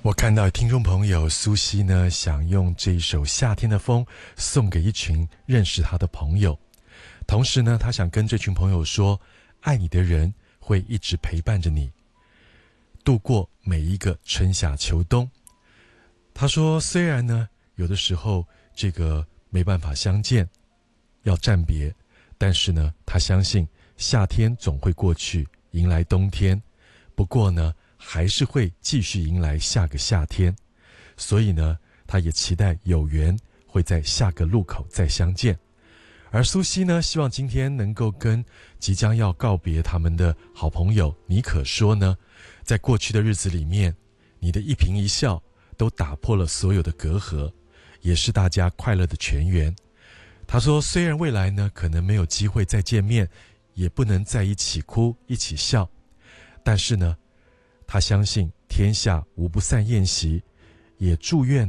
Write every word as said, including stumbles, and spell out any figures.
我看到听众朋友苏西呢，想用这一首《夏天的风》送给一群认识他的朋友，同时呢，他想跟这群朋友说，爱你的人会一直陪伴着你，度过每一个春夏秋冬。他说，虽然呢，有的时候这个没办法相见，要暂别，但是呢，他相信夏天总会过去，迎来冬天。不过呢，还是会继续迎来下个夏天，所以呢，他也期待有缘会在下个路口再相见。而苏西呢，希望今天能够跟即将要告别他们的好朋友妮可说呢，在过去的日子里面，你的一颦一笑都打破了所有的隔阂，也是大家快乐的泉源。他说，虽然未来呢可能没有机会再见面，也不能在一起哭一起笑，但是呢，他相信天下无不散宴席，也祝愿